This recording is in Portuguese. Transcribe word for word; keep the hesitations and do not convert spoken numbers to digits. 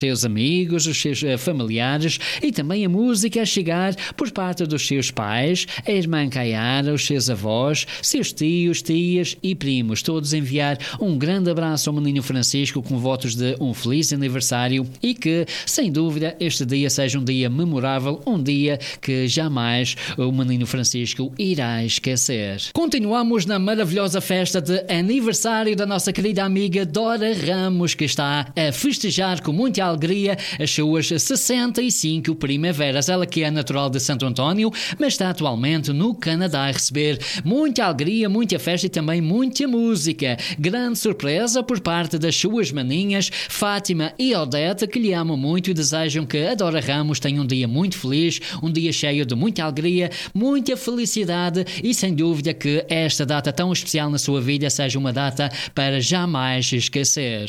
seus amigos, os seus uh, familiares e também a música a chegar por parte dos seus pais, a irmã Caiara, os seus avós, seus tios, tias e primos, todos enviar um grande abraço ao menino Francisco com votos de um feliz aniversário e que, sem dúvida, este dia seja um dia memorável, um dia que jamais o menino Francisco irá esquecer. Continuamos na maravilhosa festa de aniversário da nossa querida amiga Dora Ramos, que está a festejar com muita alegria as suas sessenta e cinco primaveras. Ela que é natural de Santo António, mas está atualmente no Canadá a receber muita alegria, muita festa e também muita música. Grande surpresa por parte das suas maninhas, Fátima e Odete, que lhe amam muito e desejam que a Dora Ramos tenha um dia muito feliz, um dia cheio de muita alegria, muita felicidade e sem dúvida que esta data tão especial na sua vida seja uma data para jamais esquecer.